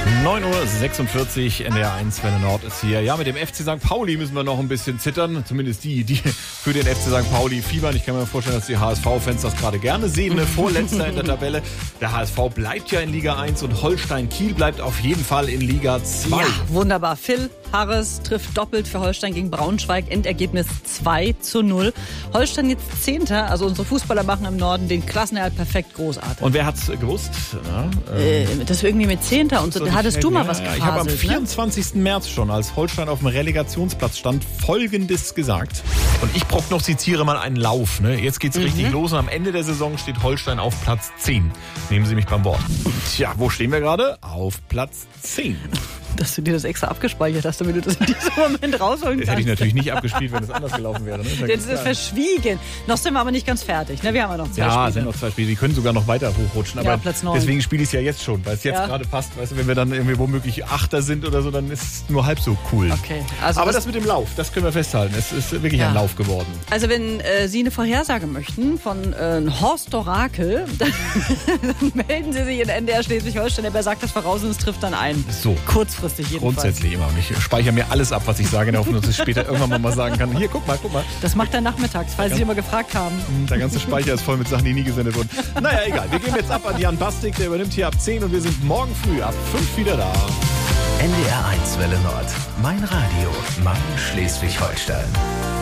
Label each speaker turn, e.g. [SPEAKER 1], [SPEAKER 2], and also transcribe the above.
[SPEAKER 1] 9:46 Uhr, NDR 1, Welle Nord ist hier. Ja, mit dem FC St. Pauli müssen wir noch ein bisschen zittern. Zumindest die für den FC St. Pauli fiebern. Ich kann mir vorstellen, dass die HSV-Fans das gerade gerne sehen. Ne? Vorletzter in der Tabelle. Der HSV bleibt ja in Liga 1 und Holstein Kiel bleibt auf jeden Fall in Liga 2.
[SPEAKER 2] Ja, wunderbar. Phil Harris trifft doppelt für Holstein gegen Braunschweig. Endergebnis 2:0. Holstein jetzt 10. Also unsere Fußballer machen im Norden den Klassenerhalt perfekt, großartig.
[SPEAKER 1] Und wer hat's gewusst?
[SPEAKER 2] Das irgendwie mit 10. und so. Hattest du mal was gefaselt?
[SPEAKER 1] Ich habe am 24. März schon, als Holstein auf dem Relegationsplatz stand, Folgendes gesagt. Und ich prognostiziere mal einen Lauf. Ne? Jetzt geht's richtig los und am Ende der Saison steht Holstein auf Platz 10. Nehmen Sie mich beim Wort. Tja, wo stehen wir gerade? Auf Platz 10.
[SPEAKER 2] Dass du dir das extra abgespeichert hast, damit du das in diesem Moment rausholen kannst.
[SPEAKER 1] Das hätte ich natürlich nicht abgespielt, wenn es anders gelaufen wäre. Ne?
[SPEAKER 2] Das ist verschwiegen. Noch sind wir aber nicht ganz fertig. Ne? Wir haben ja noch 2 Spiele.
[SPEAKER 1] Ja, es sind noch 2 Spiele. Die können sogar noch weiter hochrutschen. Aber
[SPEAKER 2] ja, Platz 9.
[SPEAKER 1] Deswegen spiele ich es ja jetzt schon, weil es jetzt gerade passt. Weißt du, wenn wir dann irgendwie womöglich Achter sind oder so, dann ist es nur halb so cool.
[SPEAKER 2] Okay. Also
[SPEAKER 1] aber das mit dem Lauf, das können wir festhalten. Es ist wirklich ein Lauf geworden.
[SPEAKER 2] Also wenn Sie eine Vorhersage möchten von Horst Orakel, dann melden Sie sich in NDR Schleswig-Holstein. Der sagt das voraus und es trifft dann ein.
[SPEAKER 1] So.
[SPEAKER 2] Kurzfristig jedenfalls.
[SPEAKER 1] Grundsätzlich immer. Und ich speichere mir alles ab, was ich sage, in der Hoffnung, dass ich später irgendwann mal sagen kann. Hier, guck mal.
[SPEAKER 2] Das macht er nachmittags, weil Sie immer gefragt haben.
[SPEAKER 1] Der ganze Speicher ist voll mit Sachen, die nie gesendet wurden. Naja, egal. Wir gehen jetzt ab an Jan Bastik, der übernimmt hier ab 10 und wir sind morgen früh ab 5 wieder da.
[SPEAKER 3] NDR 1 Welle Nord. Mein Radio. Mein Schleswig-Holstein.